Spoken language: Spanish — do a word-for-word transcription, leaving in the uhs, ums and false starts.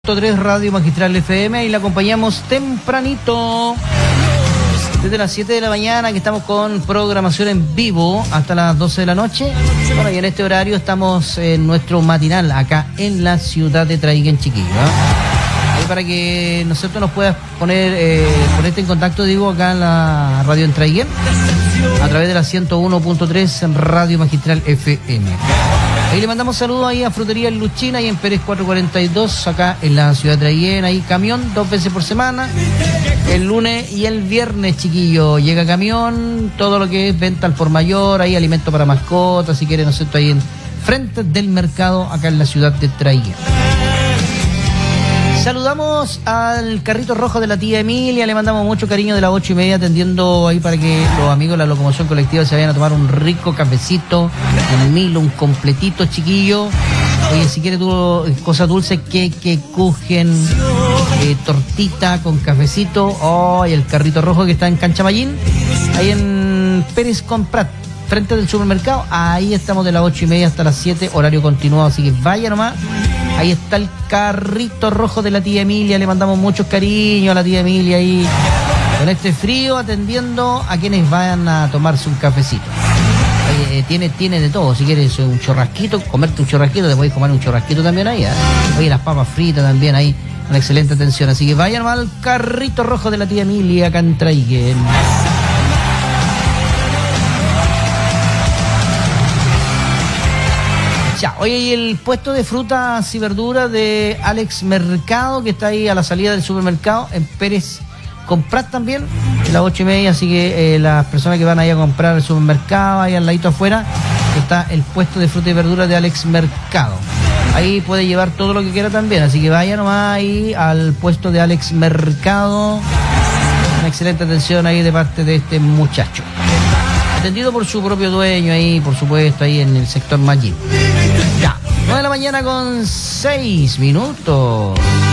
tres Radio Magistral F M y la acompañamos tempranito desde las siete de la mañana, que estamos con programación en vivo hasta las doce de la noche. Bueno, y en este horario estamos en nuestro matinal acá en la ciudad de Traiguén, chiquillo, ¿eh? Ahí para que nosotros nos puedas poner eh, ponerte en contacto, digo, acá en la radio en Traiguén a través de la ciento uno punto tres en Radio Magistral F M. Ahí le mandamos saludos ahí a Frutería Luchina y en Pérez cuatrocientos cuarenta y dos, acá en la ciudad de Traiguén. Ahí camión dos veces por semana, el lunes y el viernes, chiquillo. Llega camión, todo lo que es venta al por mayor, ahí alimento para mascotas, si quieren, ¿no es cierto? Ahí en frente del mercado, acá en la ciudad de Traiguén. Saludamos al carrito rojo de la tía Emilia, le mandamos mucho cariño de las ocho y media, atendiendo ahí para que los amigos de la locomoción colectiva se vayan a tomar un rico cafecito, un Milo, un completito, chiquillo. Oye, si quieres tú cosas dulces, queque, kuchen, eh, tortita con cafecito, oh, y el carrito rojo que está en Cancha Mallín, ahí en Pérez Comprat, frente del supermercado. Ahí estamos de las ocho y media hasta las siete, horario continuado, así que vaya nomás. Ahí está el carrito rojo de la tía Emilia, le mandamos muchos cariños a la tía Emilia ahí con este frío, atendiendo a quienes vayan a tomarse un cafecito. Oye, tiene, tiene de todo, si quieres un churrasquito, comerte un churrasquito, te podéis comer un churrasquito también ahí, ¿eh? Oye, las papas fritas también ahí, con excelente atención, así que vayan al carrito rojo de la tía Emilia acá en Traiguén. Ya, oye, y el puesto de frutas y verduras de Alex Mercado, que está ahí a la salida del supermercado, en Pérez Comprat también, a las ocho y media, así que eh, las personas que van ahí a comprar al supermercado, ahí al ladito afuera, está el puesto de frutas y verduras de Alex Mercado. Ahí puede llevar todo lo que quiera también, así que vaya nomás ahí al puesto de Alex Mercado. Una excelente atención ahí de parte de este muchacho, atendido por su propio dueño ahí, por supuesto, ahí en el sector Mallín. Ya, nueve de la mañana con seis minutos.